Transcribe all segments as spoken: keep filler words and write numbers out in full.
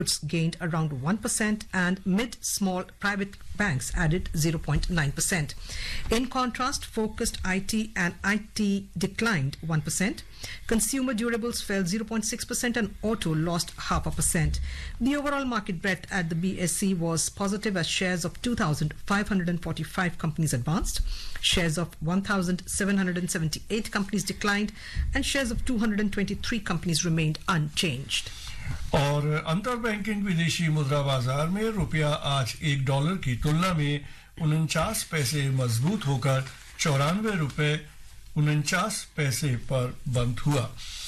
gained around one percent and mid-small private banks added zero point nine percent. In contrast, focused I T and I T declined one percent. Consumer durables fell zero point six percent and auto lost half a percent. The overall market breadth at the B S E was positive as shares of two thousand five hundred forty-five companies advanced, shares of one thousand seven hundred seventy-eight companies declined, and shares of two hundred twenty-three companies remained unchanged. और अंतर banking विदेशी मुद्रा बाजार में रुपया आज एक dollar की तुलना में उनचास पैसे मजबूत होकर चौरानवे रुपए उनचास पैसे पर बंद हुआ।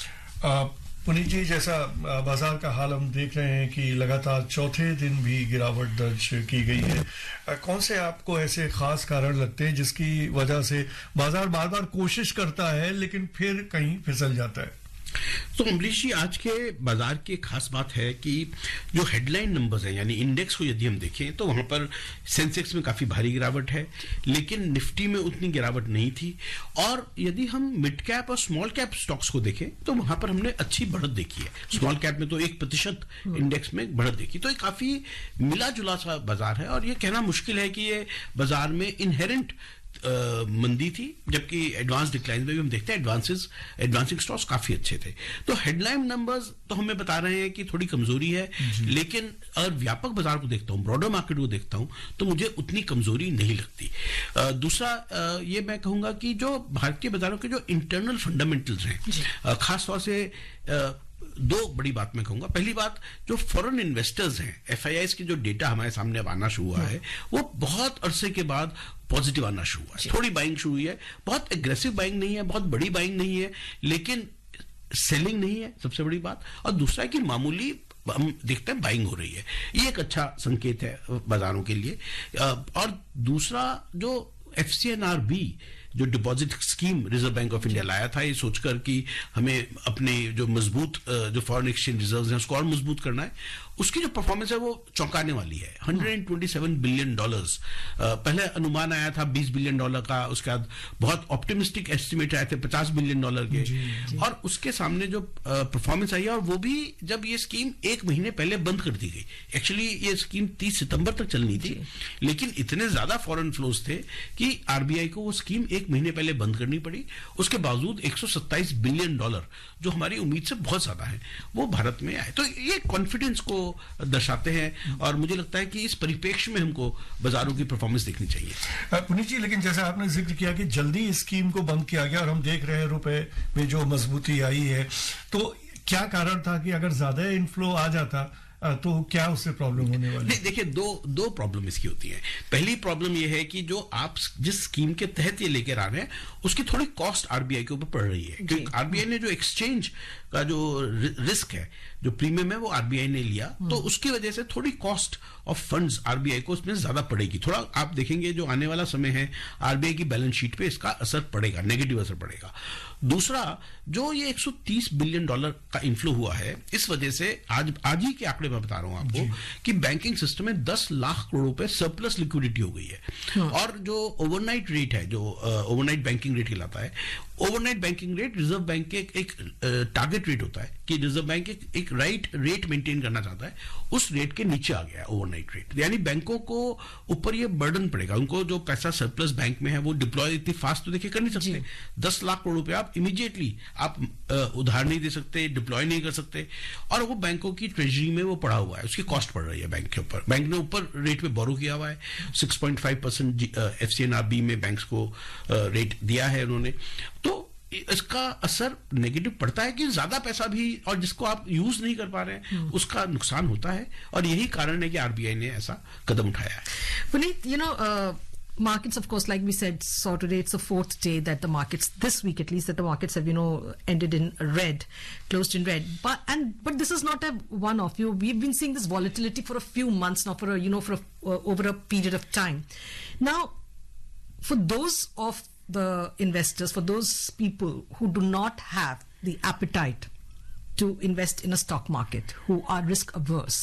पुनीत जी, जैसा बाजार का हाल हम देख रहे हैं कि लगातार चौथे दिन भी गिरावट दर्ज की गई है, कौन से आपको ऐसे खास कारण लगते हैं जिसकी वजह से बाजार बार बार कोशिश करता है लेकिन फिर कहीं फिसल जाता है? तो अमरीश जी, आज के बाजार की खास बात है कि जो हेडलाइन नंबर्स हैं, यानी इंडेक्स को यदि हम देखें तो वहां पर सेंसेक्स में काफी भारी गिरावट है, लेकिन निफ्टी में उतनी गिरावट नहीं थी। और यदि हम मिड कैप और स्मॉल कैप स्टॉक्स को देखें तो वहां पर हमने अच्छी बढ़त देखी है। स्मॉल कैप में तो एक प्रतिशत इंडेक्स में बढ़त देखी, तो ये काफी मिला जुला सा बाजार है। और ये कहना मुश्किल है कि ये बाजार में इनहेरेंट Uh, मंदी थी, जबकि एडवांस डिक्लाइन में भी हम देखते हैं एडवांसेस एडवांसिंग स्टॉक्स काफी अच्छे थे। तो हेडलाइन नंबर्स तो हमें बता रहे हैं कि थोड़ी कमजोरी है, लेकिन अगर व्यापक बाजार को देखता हूं, ब्रॉडर मार्केट को देखता हूं, तो मुझे उतनी कमजोरी नहीं लगती। uh, दूसरा uh, ये मैं कहूंगा कि जो भारतीय बाजारों के जो इंटरनल फंडामेंटल्स हैं, uh, खासतौर से uh, दो बड़ी बात मैं कहूंगा। पहली बात, जो फॉरेन इन्वेस्टर्स हैं, एफ आई आईज की जो डेटा हमारे सामने अब आना शुरू हुआ है, वो बहुत अरसे के बाद पॉजिटिव आना शुरू हुआ है। थोड़ी बाइंग शुरू हुई है, बहुत एग्रेसिव बाइंग नहीं है, बहुत बड़ी बाइंग नहीं है, लेकिन सेलिंग नहीं है, सबसे बड़ी बात। और दूसरा है कि मामूली हम देखते हैं बाइंग हो रही है, ये एक अच्छा संकेत है बाजारों के लिए। और दूसरा, जो F C N R B जो deposit scheme reserve bank of India लाया था, ये सोचकर कि हमें अपने जो मजबूत जो फॉरेन एक्सचेंज रिजर्व्स हैं उसको और मजबूत करना है, उसकी जो परफॉर्मेंस है वो चौंकाने वाली है। एक सौ सत्ताईस बिलियन डॉलर्स, पहले अनुमान आया था बीस बिलियन डॉलर का, उसके बाद बहुत ऑप्टिमिस्टिक एस्टिमेट आए थे पचास बिलियन डॉलर के, जी, जी। और उसके सामने जो परफॉर्मेंस आई है, और वो भी जब ये स्कीम एक महीने पहले बंद कर दी गई। एक्चुअली ये स्कीम तीस सितंबर तक चलनी थी, लेकिन इतने ज्यादा फॉरेन फ्लोज थे कि आरबीआई को वो स्कीम एक महीने पहले बंद करनी पड़ी। उसके बावजूद एक सौ सत्ताईस बिलियन डॉलर, जो हमारी उम्मीद से बहुत ज्यादा है, वो भारत में आए। तो ये कॉन्फिडेंस को दर्शाते हैं, और मुझे लगता है कि इस परिप्रेक्ष्य में हमको बाजारों की परफॉर्मेंस देखनी चाहिए। पुनीत जी, लेकिन जैसा आपने जिक्र किया कि जल्दी इस स्कीम को बंद किया गया और हम देख रहे हैं रुपए में जो मजबूती आई है, तो क्या कारण था कि अगर ज्यादा इनफ्लो आ जाता तो क्या उससे प्रॉब्लम होने वाली है? देखिए, दो दो प्रॉब्लम इसकी होती है। पहली प्रॉब्लम यह है कि जो आप जिस स्कीम के तहत ये लेकर आ रहे हैं, उसकी थोड़ी कॉस्ट आरबीआई के ऊपर पड़ रही है, क्योंकि आरबीआई ने जो एक्सचेंज का जो रिस्क है, जो प्रीमियम है, वो आरबीआई ने लिया, तो उसकी वजह से थोड़ी कॉस्ट ऑफ फंड्स आरबीआई को उसमें ज्यादा पड़ेगी। थोड़ा आप देखेंगे जो आने वाला समय है, आरबीआई की बैलेंस शीट पे इसका असर पड़ेगा, नेगेटिव असर पड़ेगा। दूसरा, जो ये एक सौ तीस बिलियन डॉलर का इनफ्लो हुआ है, इस वजह से आज आज ही के आंकड़े मैं बता रहा हूं आपको कि बैंकिंग सिस्टम में दस लाख करोड़ रुपए सरप्लस लिक्विडिटी हो गई है। हाँ। और जो ओवरनाइट रेट है, जो ओवरनाइट बैंकिंग रेट कहलाता है, overnight banking rate reserve bank के एक टारगेट रेट होता है कि रिजर्व बैंक एक, एक राइट रेट मेंटेन करना चाहता है, उस रेट के नीचे आ गया ओवरनाइट रेट। यानी बैंकों को ऊपर ये बर्डन पड़ेगा, उनको जो पैसा सरप्लस बैंक में है वो डिप्लॉय इतनी फास्ट तो देखिए कर नहीं सकते। दस लाख करोड़ रुपए आप इमीडिएटली आप उधार नहीं दे सकते, डिप्लॉय नहीं कर सकते, और वो बैंकों की ट्रेजरी में वो पड़ा हुआ है, उसकी कॉस्ट पड़ रही है बैंक के ऊपर। बैंक ने ऊपर रेट पे बोरो किया हुआ है, six point five percent F C N R B में बैंक्स को रेट दिया है उन्होंने। तो इसका असर नेगेटिव पड़ता है कि ज्यादा पैसा भी, और जिसको आप यूज नहीं कर पा रहे हैं, उसका नुकसान होता है, और यही कारण है कि आरबीआई ने ऐसा कदम उठाया है। Puneet, you know, markets, of course, like we said, saw today, it's the fourth day that the markets, this week at least, that the markets have, you know, ended in red, closed in red. But and but this is not a one-off. You, we've been seeing this volatility for a few months now, for a, you know, for a, uh, over a period of time. Now, for those of the investors, for those people who do not have the appetite to invest in a stock market, who are risk averse,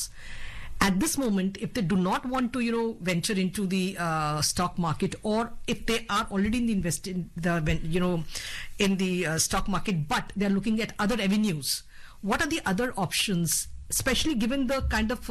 at this moment, if they do not want to, you know, venture into the uh, stock market, or if they are already in the invest in the, you know, in the uh, stock market, but they are looking at other avenues, what are the other options especially given the kind of